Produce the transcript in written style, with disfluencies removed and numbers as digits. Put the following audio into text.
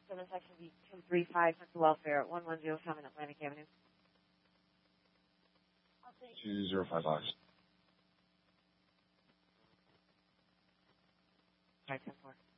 7 section B235, Central Welfare, 1107 Atlantic Avenue. 205 box. 510-4.